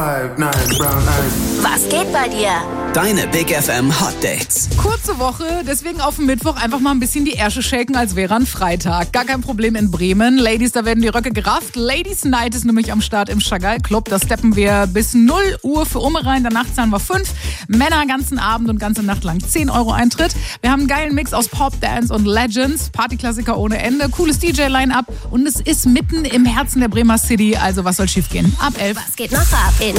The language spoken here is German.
Was geht bei dir? Deine Big FM Hot Dates. Kurze Woche, deswegen auf dem Mittwoch einfach mal ein bisschen die Ärsche shaken, als wäre ein Freitag. Gar kein Problem in Bremen. Ladies, da werden die Röcke gerafft. Ladies Night ist nämlich am Start im Chagall Club. Da steppen wir bis 0 Uhr für Umme rein. Danach zahlen wir 5. Männer ganzen Abend und ganze Nacht lang 10 € Eintritt. Wir haben einen geilen Mix aus Pop, Dance und Legends. Partyklassiker ohne Ende. Cooles DJ-Line-Up. Und es ist mitten im Herzen der Bremer City. Also was soll schiefgehen? Ab 11. Was geht noch ab in